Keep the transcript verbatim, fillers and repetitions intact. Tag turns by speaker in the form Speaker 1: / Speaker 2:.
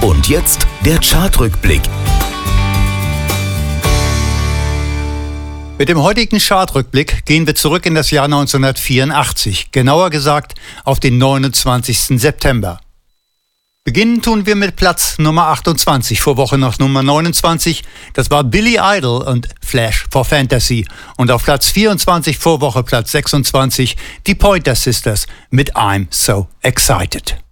Speaker 1: Und jetzt der Chartrückblick.
Speaker 2: Mit dem heutigen Chartrückblick gehen wir zurück in das Jahr neunzehnhundertvierundachtzig, genauer gesagt auf den neunundzwanzigsten September. Beginnen tun wir mit Platz Nummer achtundzwanzig, vor Woche noch Nummer neunundzwanzig. Das war Billy Idol und Flash for Fantasy. Und auf Platz vierundzwanzig, vor Woche Platz sechsundzwanzig, die Pointer Sisters mit I'm So Excited.